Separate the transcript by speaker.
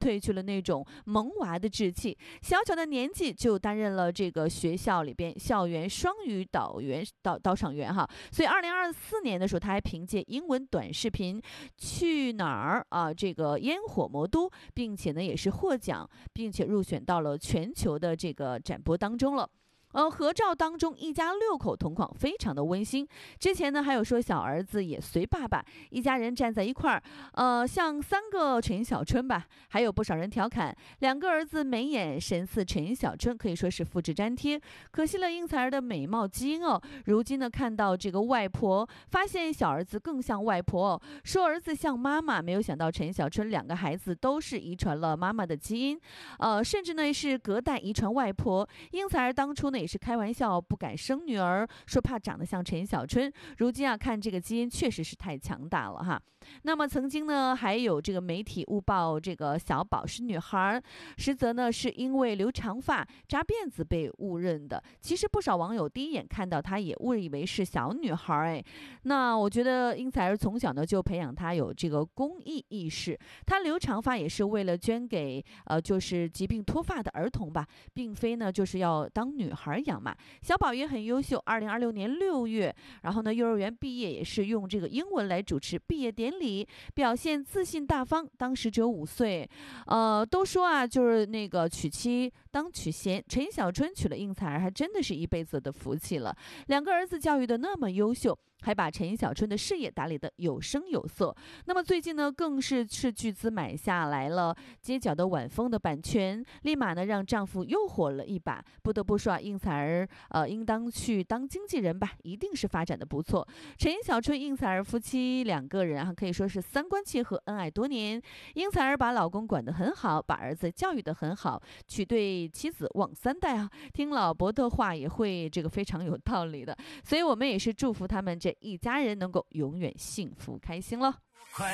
Speaker 1: 褪去了那种萌娃的稚气，小小的年纪就担任了这个学校里边校园双语导赏员哈。所以2024年的时候，他还凭借英文短视频去哪儿啊这个烟火魔都，并且呢也是获奖，并且入选到了全球的这个展播当中了。合照当中一家6口同框，非常的温馨。之前呢还有说小儿子也随爸爸，一家人站在一块儿，像3个陈小春吧。还有不少人调侃2个儿子眉眼神似陈小春，可以说是复制粘贴。可惜了应采儿的美貌基因哦。如今呢看到这个外婆，发现小儿子更像外婆哦，说儿子像妈妈，没有想到陈小春2个孩子都是遗传了妈妈的基因，甚至呢是隔代遗传外婆。应采儿当初呢也是开玩笑不敢生女儿，说怕长得像陈小春。如今啊看这个基因确实是太强大了哈。那么曾经呢还有这个媒体误报这个小宝是女孩，实则呢是因为留长发扎辫子被误认的。其实不少网友第一眼看到她也误以为是小女孩哎。那我觉得应采儿从小呢就培养她有这个公益意识，她留长发也是为了捐给就是疾病脱发的儿童吧，并非呢就是要当女孩养嘛。小宝也很优秀，2026年6月，然后呢幼儿园毕业也是用这个英文来主持毕业典礼，表现自信大方。当时只有5岁，都说啊就是那个娶妻当娶贤，陈小春娶了应采儿还真的是一辈子的福气了。2个儿子教育的那么优秀，还把陈小春的事业打理得有声有色。那么最近呢更是斥巨资买下来了街角的晚风的版权，立马呢让丈夫又火了一把。不得不说啊应采儿应当去当经纪人吧，一定是发展的不错。陈小春应采儿夫妻2个人啊可以说是3观契合，恩爱多年。应采儿把老公管得很好，把儿子教育得很好，娶对妻子望3代啊，听老伯的话也会这个非常有道理的。所以我们也是祝福他们这一家人能够永远幸福开心了。